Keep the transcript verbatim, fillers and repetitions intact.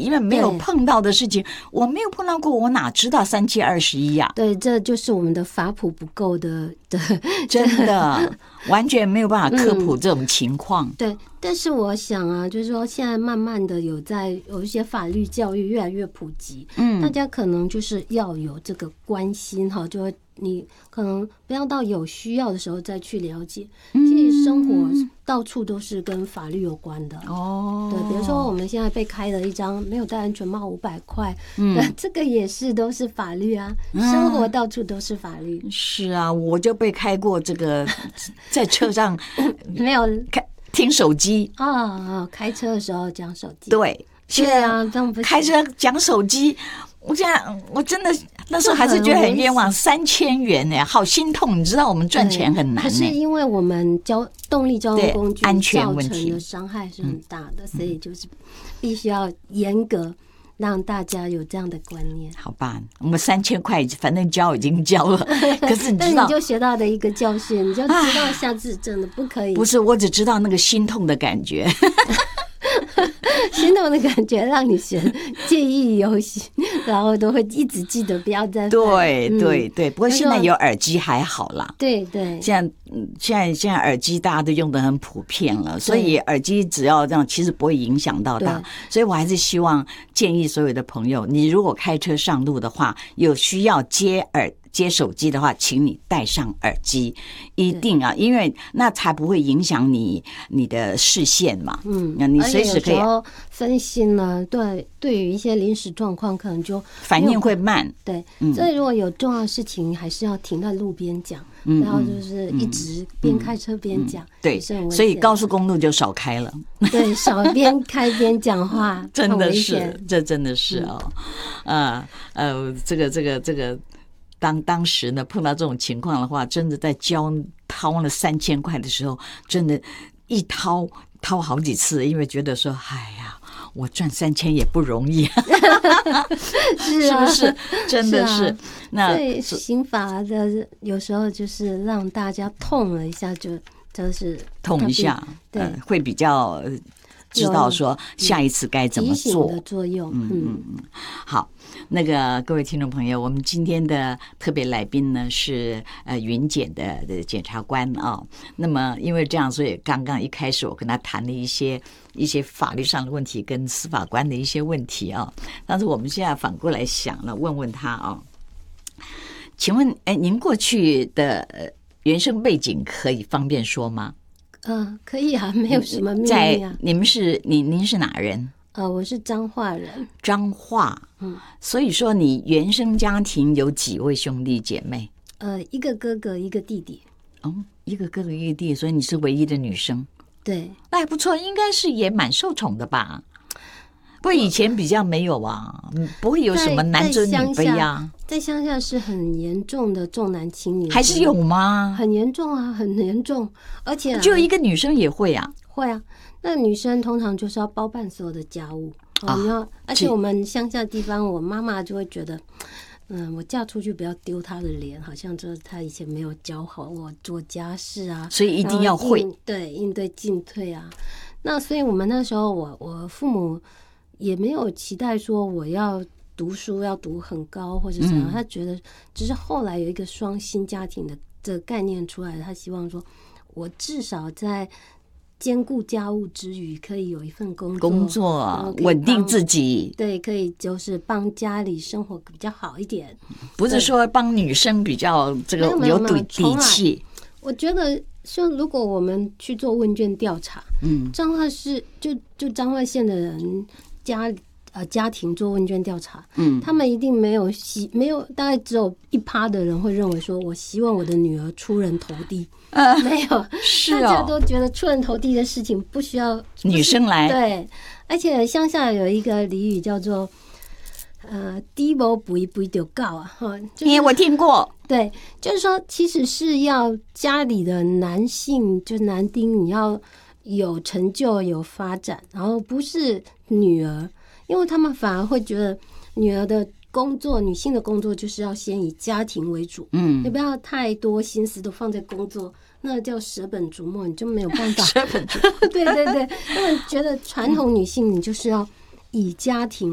因为没有碰到的事情，我没有碰到过，我哪知道三七二十一呀？ 对，这就是我们的法谱不够的的， 真的完全没有办法科普这种情况。 嗯、对，但是我想啊，就是说现在慢慢的有在有一些法律教育越来越普及，嗯，大家可能就是要有这个关心哈，就会你可能不要到有需要的时候再去了解。其实生活到处都是跟法律有关的哦。对，比如说我们现在被开了一张没有戴安全帽五百块，嗯，这个也是都是法律啊。生活到处都是法律。 是啊，我就被开过这个，在车上没有开听手机啊、哦，开车的时候讲手机。 对， 对啊，这样不行。 开车讲手机。我现在我真的那时候还是觉得很冤枉，三千元呢，好心痛。你知道我们赚钱很难呢，可是因为我们交动力交通工具安全问造成的伤害是很大的，嗯、所以就是必须要严格让大家有这样的观念。 好吧，我们三千块反正交已经交了，可是你知道， 但你就学到的一个教训，你就知道下次真的不可以。 不是，我只知道那个心痛的感觉。 心动的感觉让你学记忆游戏，然后都会一直记得不要再对对对，不过现在有耳机还好啦。 对对， 现在现在现在耳机大家都用得很普遍了，所以耳机只要这样，其实不会影响到它。所以我还是希望建议所有的朋友，你如果开车上路的话，有需要接耳。接手机的话，请你戴上耳机，一定啊，因为那才不会影响你你的视线嘛。嗯，你随时可以分心了，对，对于一些临时状况，可能就反应会慢。 对，所以如果有重要的事情，还是要停在路边讲， 嗯、 然后就是一直边开车边讲。嗯嗯、 对，所以高速公路就少开了。 对，少边开边讲话， 真的是，这真的是哦，呃呃，这个这个这个。当当时呢碰到这种情况的话，真的在交掏了三千块的时候，真的，一掏掏好几次，因为觉得说，哎呀，我赚三千也不容易， 是啊， 是不是？真的是。是啊、那对刑法的有时候就是让大家痛了一下就，就就是痛一下，对、呃，会比较知道说下一次该怎么做的作用。 嗯嗯嗯，好。那个各位听众朋友，我们今天的特别来宾呢是呃云检的的检察官啊。那么因为这样，所以刚刚一开始我跟他谈了一些一些法律上的问题跟司法官的一些问题啊。但是我们现在反过来想了，问问他啊，请问哎，您过去的原生背景可以方便说吗？ 嗯、呃，可以啊，没有什么秘密啊。 在你们是您您是哪人？ 呃，我是彰化人。 彰化，嗯，所以说你原生家庭有几位兄弟姐妹？ 呃，一个哥哥，一个弟弟。 哦，一个哥哥，一个弟弟，所以你是唯一的女生。 对， 那还不错，应该是也蛮受宠的吧？不过以前比较没有啊，不会有什么男尊女卑啊。 在乡下是很严重的重男轻女， 还是有吗？ 很严重啊，很严重，而且、啊、 就一个女生也会啊， 会啊。那女生通常就是要包办所有的家务啊，你要，而且我们乡下地方，我妈妈就会觉得，嗯，我嫁出去不要丢她的脸，好像就是她以前没有教好我做家事啊， 所以一定要会， 对，应对进退啊。那所以我们那时候我，我我父母也没有期待说我要读书要读很高或者怎样，嗯、他觉得只是后来有一个双薪家庭的这个概念出来，他希望说我至少在兼顾家务之余，可以有一份工作， 工作稳定自己， 对，可以就是帮家里生活比较好一点。 不是说帮女生比较这个有底底气。 我觉得说，如果我们去做问卷调查，嗯，彰化市就就彰化县的人家呃家庭做问卷调查，嗯，他们一定没有希没有，大概只有一趴的人会认为说，我希望我的女儿出人头地。呃，没有， 是哦， 大家都觉得出人头地的事情不需要女生来。 对，而且乡下有一个俚语叫做呃“低毛不一不一丢告”啊，哈， 因为我听过。 对，就是说，其实是要家里的男性，就男丁，你要有成就、有发展，然后不是女儿，因为他们反而会觉得女儿的工作，女性的工作就是要先以家庭为主，嗯，你不要太多心思都放在工作，那叫舍本逐末，你就没有办法。 舍本逐末， 对对对，他们觉得传统女性你就是要以家庭